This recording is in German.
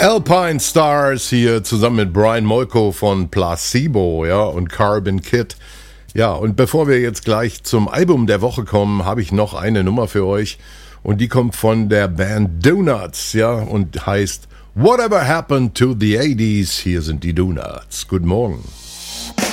Alpine Stars hier zusammen mit Brian Molko von Placebo, ja, und Carbon Kid. Ja, und bevor wir jetzt gleich zum Album der Woche kommen, habe ich noch eine Nummer für euch. Und die kommt von der Band Donuts, ja, und heißt Whatever Happened to the 80s. Hier sind die Donuts. Guten Morgen.